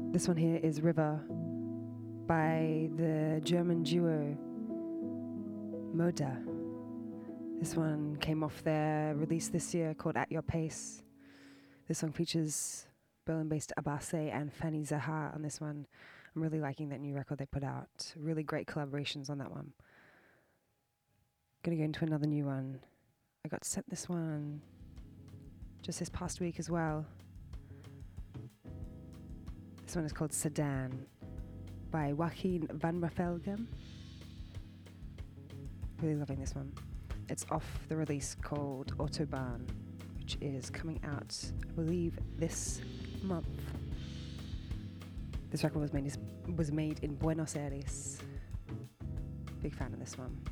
This one here is River by the German duo Moda. This one came off their release this year called At Your Pace. This song features Berlin-based Abase and Fanny Zaha on this one. I'm really liking that new record they put out. Really great collaborations on that one. Gonna go into another new one. I got sent this one just this past week as well. This one is called Sedan by Joachim van Raffelgem. Really loving this one. It's off the release called Autobahn, which is coming out, I believe, this month. This record was made in Buenos Aires. Big fan of this one.